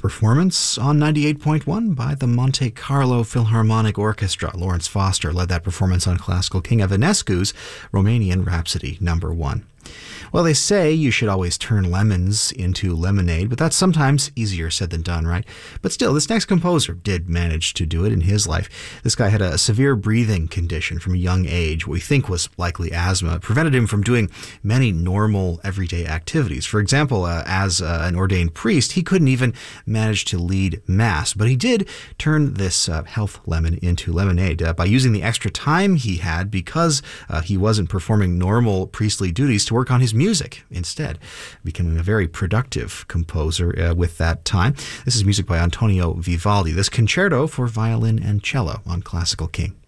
performance on 98.1 by the Monte Carlo Philharmonic Orchestra. Lawrence Foster led that performance on Classical King Evanescu's Romanian Rhapsody No. 1. Well, they say you should always turn lemons into lemonade, but that's sometimes easier said than done, right? But still, this next composer did manage to do it in his life. This guy had a severe breathing condition from a young age, what we think was likely asthma. It prevented him from doing many normal, everyday activities. For example, as an ordained priest, he couldn't even manage to lead Mass, but he did turn this health lemon into lemonade by using the extra time he had because he wasn't performing normal priestly duties to work on his music instead, becoming a very productive composer with that time. This is music by Antonio Vivaldi, this concerto for violin and cello on Classical King.